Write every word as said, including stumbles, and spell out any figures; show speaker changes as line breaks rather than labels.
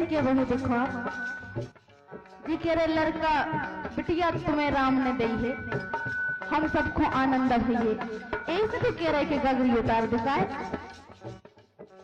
के बहु देखो जी के रे लड़का बिटिया तुम्हें राम ने दी है, हम सबको आनंद भइए ऐसे तो कह रहे के गगरी उतार दिखाए।